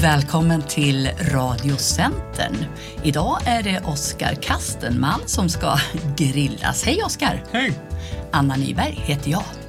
Välkommen till Radiocentern. Idag är det Oskar Kastenman som ska grillas. Hej Oskar! Hej! Anna Nyberg heter jag.